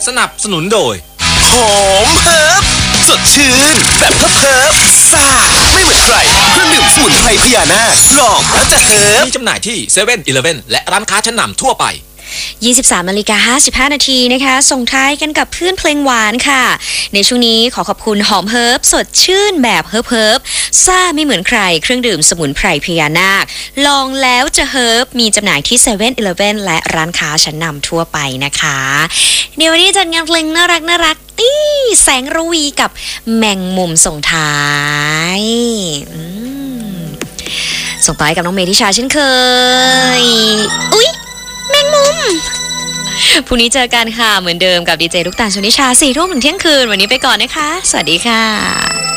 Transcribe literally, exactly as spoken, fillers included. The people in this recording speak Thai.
สนับสนุนโดยหอมเฮิร์บสดชื่นแบบเฮิร์บเฮิร์บซ่าไม่เหมือนใครเครื่องดื่มสมุนไพรพญานาคลองแล้วจะเฮิร์บมีจำหน่ายที่เซเว่นอีเลฟเว่นและร้านค้าชั้นนำทั่วไปยี่สิบสามนาฬิกาห้าสิบห้านาทีนะคะส่งท้ายกันกับเพื่อนเพลงหวานค่ะในช่วงนี้ขอขอบคุณหอมเฮิร์บสดชื่นแบบเฮิร์บเฮิร์บซ่าไม่เหมือนใครเครื่องดื่มสมุนไพรพญานาคลองแล้วจะเฮิร์บมีจำหน่ายที่เซเว่นอีเลฟเว่นและร้านค้าชั้นนำทั่วไปนะคะเดี๋ยววันนี้จัดงานเพลงน่ารักน่ารักตี้แสงระวีกับแมงมุมส่งท้ายส่งท้ายกับน้องเมธิชาเช่นเคยอุ๊ยแมงมุมพรุ่งนี้เจอกันค่ะเหมือนเดิมกับดีเจลูกตาลชนิชาสี่ทุ่มถึงเที่ยงคืนวันนี้ไปก่อนนะคะสวัสดีค่ะ